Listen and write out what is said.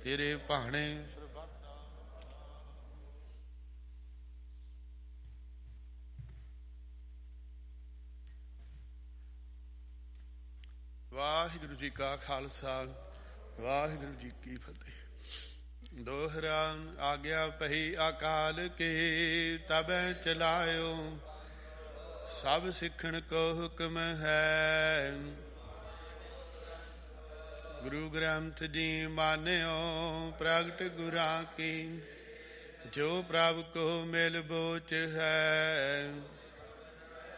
ਤੇਰੇ ਭਾਣੇ। ਵਾਹਿਗੁਰੂ ਜੀ ਕਾ ਖਾਲਸਾ, ਵਾਹਿਗੁਰੂ ਜੀ ਕੀ ਫਤਿਹ। ਦੋਹਰਾ ਆਗਿਆ ਪਹੀ ਅਕਾਲ ਕੇ, ਤਬੈ ਚਲਾਇਓ ਸਭ ਸਿੱਖਣ ਕੋ ਹੁਕਮ ਹੈ। ਗੁਰੂ ਗ੍ਰੰਥ ਜੀ ਮਾਨਿਓ ਪ੍ਰਗਟ ਗੁਰਾਂ ਕੀ, ਜੋ ਪ੍ਰਭ ਕੋ ਮਿਲ ਬੋਚ ਹੈ।